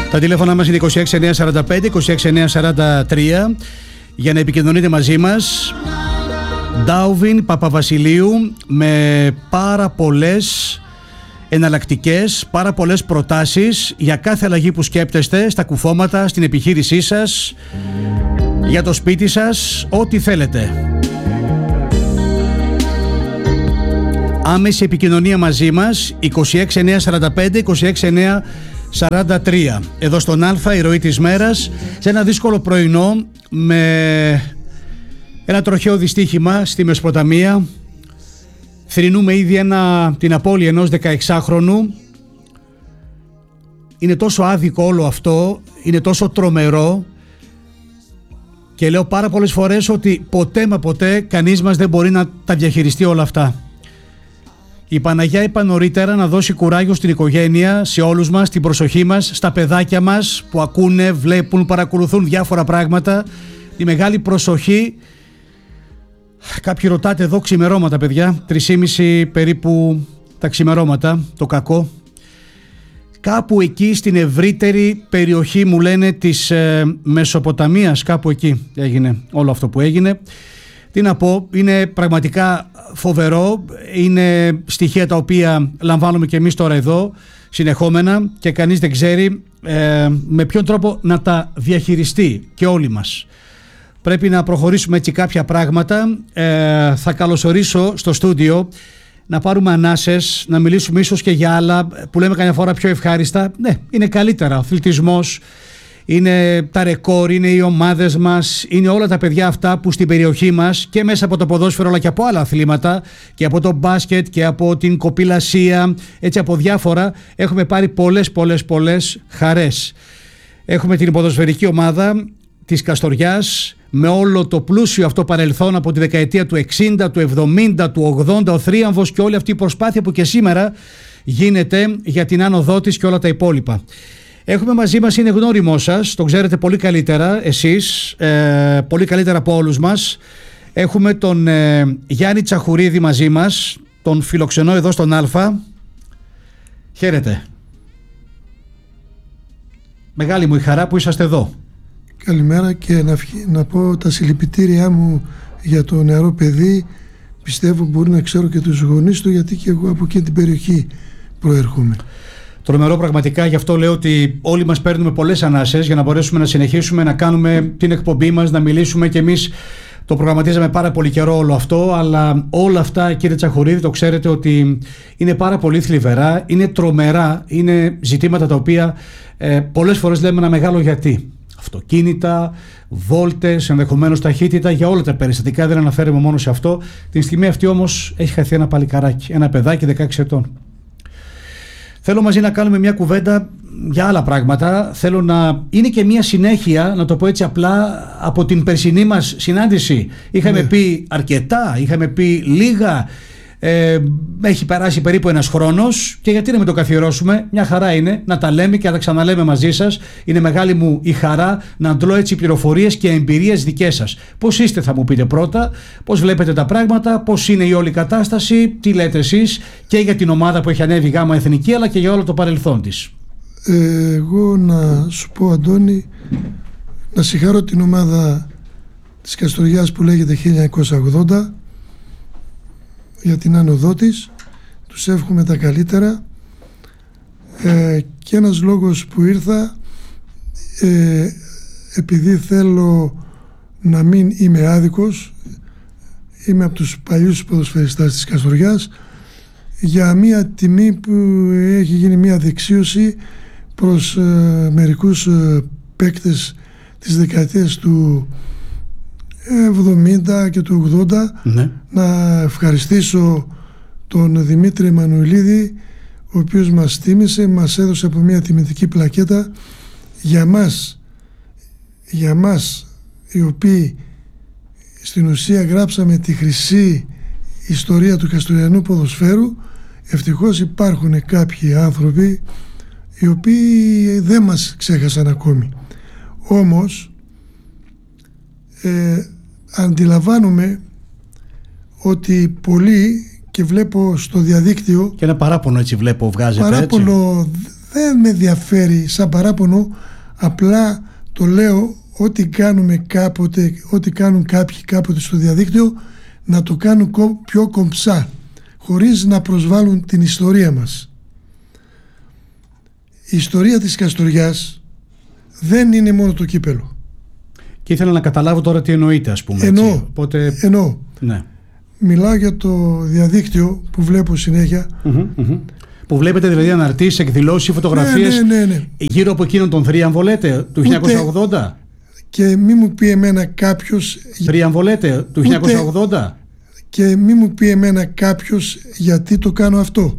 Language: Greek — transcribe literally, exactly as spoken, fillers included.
Τα τηλέφωνα μας είναι είκοσι έξι εννιακόσια σαράντα πέντε είκοσι έξι εννιακόσια σαράντα τρία για να επικοινωνείτε μαζί μας. Ντάουβιν Παπαβασιλείου, με πάρα πολλές εναλλακτικές, πάρα πολλές προτάσεις για κάθε αλλαγή που σκέπτεστε στα κουφώματα, στην επιχείρησή σας, για το σπίτι σας, ό,τι θέλετε. Άμεση επικοινωνία μαζί μας είκοσι έξι εννιακόσια σαράντα πέντε είκοσι έξι εννιακόσια σαράντα τρία. Εδώ στον Α, η ροή της μέρας, σε ένα δύσκολο πρωινό με ένα τροχαίο δυστύχημα στη Μεσοποταμία. Θρηνούμε ήδη ένα, την απώλεια ενός δεκαεξάχρονου. Είναι τόσο άδικο όλο αυτό, είναι τόσο τρομερό, και λέω πάρα πολλές φορές ότι ποτέ μα ποτέ κανείς μας δεν μπορεί να τα διαχειριστεί όλα αυτά. Η Παναγιά είπα νωρίτερα να δώσει κουράγιο στην οικογένεια, σε όλους μας, την προσοχή μας, στα παιδάκια μας που ακούνε, βλέπουν, παρακολουθούν διάφορα πράγματα. Τη μεγάλη προσοχή. Κάποιοι ρωτάτε εδώ ξημερώματα, παιδιά, τρεις και μισή περίπου τα ξημερώματα, το κακό. Κάπου εκεί στην ευρύτερη περιοχή, μου λένε, της ε, Μεσοποταμίας, κάπου εκεί έγινε όλο αυτό που έγινε. Τι να πω, είναι πραγματικά φοβερό, είναι στοιχεία τα οποία λαμβάνουμε και εμείς τώρα εδώ συνεχόμενα και κανείς δεν ξέρει ε, με ποιον τρόπο να τα διαχειριστεί, και όλοι μας. Πρέπει να προχωρήσουμε έτσι κάποια πράγματα. Ε, θα καλωσορίσω στο στούντιο να πάρουμε ανάσες, να μιλήσουμε ίσως και για άλλα που λέμε καμιά φορά πιο ευχάριστα. Ναι, είναι καλύτερα. Ο αθλητισμός, είναι τα ρεκόρ, είναι οι ομάδες μας, είναι όλα τα παιδιά αυτά που στην περιοχή μας και μέσα από το ποδόσφαιρο αλλά και από άλλα αθλήματα και από το μπάσκετ και από την κοπηλασία, έτσι από διάφορα, έχουμε πάρει πολλές πολλές πολλές χαρές. Έχουμε την ποδοσφαιρική ομάδα της Καστοριάς με όλο το πλούσιο αυτό παρελθόν από τη δεκαετία του εξήντα, του εβδομήντα, του ογδόντα, ο θρίαμβος και όλη αυτή η προσπάθεια που και σήμερα γίνεται για την άνοδό της και όλα τα υπόλοιπα. Έχουμε μαζί μας, είναι γνώριμό σας, το ξέρετε πολύ καλύτερα εσείς, ε, πολύ καλύτερα από όλους μας. Έχουμε τον ε, Γιάννη Τσαχουρίδη μαζί μας, τον φιλοξενώ εδώ στον Α. Χαίρετε. Μεγάλη μου η χαρά που είσαστε εδώ. Καλημέρα, και να, να πω τα συλληπιτήριά μου για το νεαρό παιδί. Πιστεύω μπορεί να ξέρω και τους γονείς του, γιατί και εγώ από εκείνη την περιοχή προέρχομαι. Τρομερό πραγματικά, γι' αυτό λέω ότι όλοι μας παίρνουμε πολλές ανάσες για να μπορέσουμε να συνεχίσουμε να κάνουμε την εκπομπή μας, να μιλήσουμε, και εμείς το προγραμματίζαμε πάρα πολύ καιρό όλο αυτό, αλλά όλα αυτά, κύριε Τσαχουρίδη, το ξέρετε ότι είναι πάρα πολύ θλιβερά, είναι τρομερά, είναι ζητήματα τα οποία ε, πολλές φορές λέμε ένα μεγάλο γιατί. Αυτοκίνητα, βόλτες, ενδεχομένως ταχύτητα, για όλα τα περιστατικά, δεν αναφέρομαι μόνο σε αυτό. Την στιγμή αυτή όμως έχει χαθεί ένα παλικαράκι, ένα παιδάκι δεκαέξι ετών. Θέλω μαζί να κάνουμε μια κουβέντα για άλλα πράγματα. Θέλω να είναι και μια συνέχεια, να το πω έτσι απλά, από την περσινή μας συνάντηση. Είχαμε ναι. πει αρκετά, είχαμε πει λίγα. Ε, έχει περάσει περίπου ένας χρόνος, και γιατί να μην το καθιερώσουμε? Μια χαρά είναι να τα λέμε και να τα ξαναλέμε μαζί σας. Είναι μεγάλη μου η χαρά να αντλώ έτσι πληροφορίες και εμπειρίες δικές σας. Πώς είστε, θα μου πείτε πρώτα, πώς βλέπετε τα πράγματα, πώς είναι η όλη κατάσταση, τι λέτε εσείς, και για την ομάδα που έχει ανέβει Γάμα Εθνική, αλλά και για όλο το παρελθόν της. ε, Εγώ να σου πω, Αντώνη, να συγχαρώ την ομάδα της Καστοριάς που λέγεται χίλια εννιακόσια ογδόντα για την άνοδό της. Τους εύχομαι τα καλύτερα, ε, και ένας λόγος που ήρθα, ε, επειδή θέλω να μην είμαι άδικος, είμαι από τους παλιούς ποδοσφαιριστάς της Καστοριάς, για μια τιμή που έχει γίνει μια δεξίωση προς ε, μερικούς ε, παίκτες της δεκαετίας του εβδομήντα και του ογδόντα. Ναι. Να ευχαριστήσω τον Δημήτρη Εμμανουηλίδη, ο οποίος μας τίμησε, μας έδωσε από μια τιμητική πλακέτα για μας, για μας οι οποίοι στην ουσία γράψαμε τη χρυσή ιστορία του καστοριανού ποδοσφαίρου. Ευτυχώς υπάρχουν κάποιοι άνθρωποι οι οποίοι δεν μας ξέχασαν ακόμη. Όμως ε, αντιλαμβάνομαι ότι πολλοί, και βλέπω στο διαδίκτυο, και ένα παράπονο έτσι βλέπω βγάζετε, παράπονο έτσι. δεν με ενδιαφέρει σαν παράπονο, απλά το λέω, ό,τι κάνουμε κάποτε, ό,τι κάνουν κάποιοι κάποτε στο διαδίκτυο, να το κάνουν πιο κομψά, χωρίς να προσβάλλουν την ιστορία μας. Η ιστορία της Καστοριάς δεν είναι μόνο το κύπελο. Και ήθελα να καταλάβω τώρα τι εννοείται, ας πούμε. Εννοώ, έτσι. Οπότε... εννοώ. Ναι. Μιλάω για το διαδίκτυο που βλέπω συνέχεια. Mm-hmm, mm-hmm. Που βλέπετε δηλαδή αναρτήσεις, εκδηλώσεις, φωτογραφίες, ναι, ναι, ναι, ναι. γύρω από εκείνον τον θρίαμβο, λέτε, του χίλια εννιακόσια ογδόντα. Και μη μου πει εμένα κάποιος... Θρίαμβο, λέτε, του χίλια εννιακόσια ογδόντα. Και μη μου πει εμένα κάποιος γιατί το κάνω αυτό.